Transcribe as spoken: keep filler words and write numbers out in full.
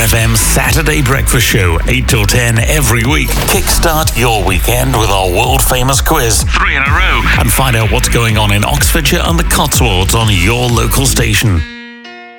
F M Saturday Breakfast Show, eight till ten every week. Kickstart your weekend with our world-famous quiz, three in a row, and find out what's going on in Oxfordshire and the Cotswolds on your local station.